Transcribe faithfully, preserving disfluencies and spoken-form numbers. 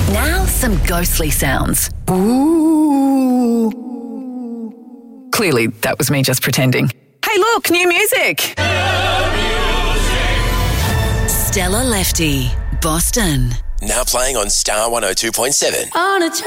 Now, some ghostly sounds. Ooh. Clearly, that was me just pretending. Hey, look, new music. Stella Lefty, Boston. Now playing on Star one oh two point seven. On a